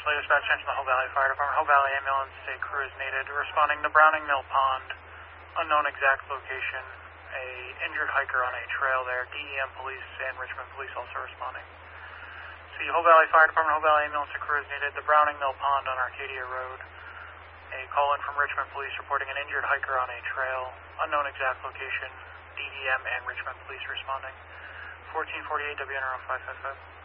Ashley, dispatch attention to the Hope Valley Fire Department. Hope Valley Ambulance, a crew is needed. Responding to Browning Mill Pond, unknown exact location. A injured hiker on a trail there. DEM police and Richmond police also responding. See, Hope Valley Fire Department, Hope Valley Ambulance, a crew is needed. The Browning Mill Pond on Arcadia Road. A call in from Richmond police reporting an injured hiker on a trail. Unknown exact location. DDM and Richmond police responding. 1448 WNRO 555.